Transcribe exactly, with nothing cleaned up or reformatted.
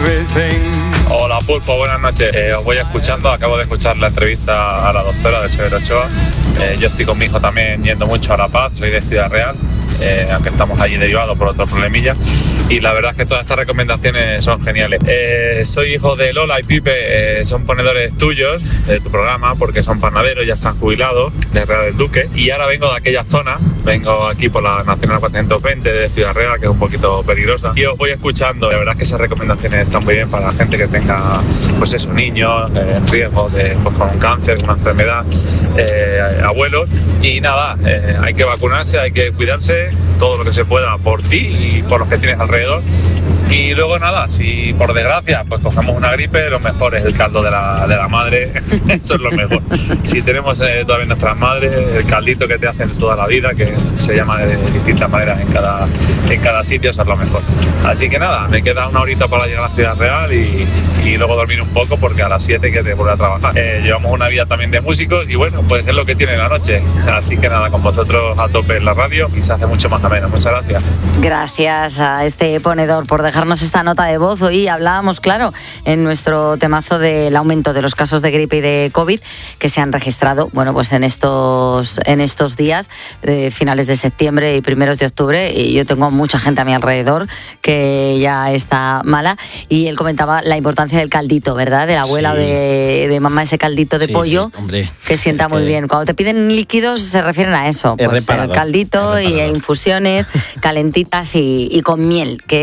Hola Pulpo, buenas noches. Eh, os voy escuchando, acabo de escuchar la entrevista a la doctora de Severo Ochoa. Eh, yo estoy con mi hijo también yendo mucho a La Paz, soy de Ciudad Real, eh, aunque estamos allí derivados por otros problemillas. Y la verdad es que todas estas recomendaciones son geniales. Eh, soy hijo de Lola y Pipe, eh, son ponedores tuyos de tu programa porque son panaderos, ya están jubilados de Real del Duque. Y ahora vengo de aquella zona, vengo aquí por la Nacional cuatrocientos veinte de Ciudad Real, que es un poquito peligrosa. Y os voy escuchando, la verdad es que esas recomendaciones están muy bien para la gente que tenga, pues eso, niños eh, en riesgo de, pues, con un cáncer, una enfermedad, eh, abuelos. Y nada, eh, hay que vacunarse, hay que cuidarse todo lo que se pueda por ti y por los que tienes alrededor. Y luego nada, si por desgracia pues cogemos una gripe, lo mejor es el caldo de la, de la madre, eso es lo mejor. Si tenemos eh, todavía nuestras madres, el caldito que te hacen toda la vida, que se llama de distintas maneras en cada, en cada sitio, eso es lo mejor. Así que nada, me queda una horita para llegar a la Ciudad Real y, y luego dormir un poco porque a las siete hay que volver a trabajar. Eh, llevamos una vida también de músicos y bueno, pues es lo que tiene la noche. Así que nada, con vosotros a tope en la radio y se hace mucho más ameno. Muchas gracias. Gracias a este ponedor por dejarnos esta nota de voz. Hoy hablábamos, claro, en nuestro temazo del aumento de los casos de gripe y de COVID que se han registrado, bueno, pues en estos en estos días, eh, finales de septiembre y primeros de octubre, y yo tengo mucha gente a mi alrededor que ya está mala, y él comentaba la importancia del caldito, ¿verdad? De la abuela sí. o de, de mamá, ese caldito de sí, pollo, sí, hombre, que sienta es muy que... bien. Cuando te piden líquidos se refieren a eso, pues el caldito y infusiones calentitas y, y con miel, que